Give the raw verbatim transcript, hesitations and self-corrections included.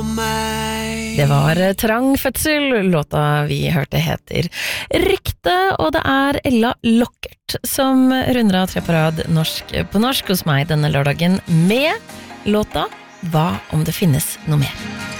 meg. Det var Trang fødsel, låta vi hørte heter Rykte, og det er Ella Lockert som runder av tre på rad norsk på norsk hos meg denne lørdagen med låta Hva om det finnes noe mer?